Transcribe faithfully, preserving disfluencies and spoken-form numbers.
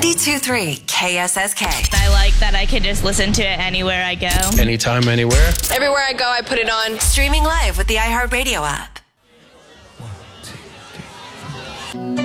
ninety-two point three K S S K. I like that I can just listen to it anywhere I go. Anytime, anywhere. Everywhere I go, I put it on. Streaming live with the iHeartRadio app.